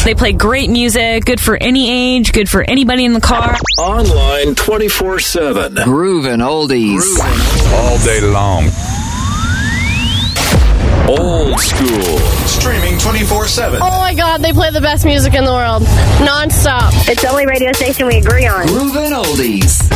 They play great music, good for any age, good for anybody in the car. Online 24/7. Groovin' oldies. All day long. Old school. Streaming 24/7. Oh my God, they play the best music in the world. Non-stop. It's the only radio station we agree on. Groovin' oldies.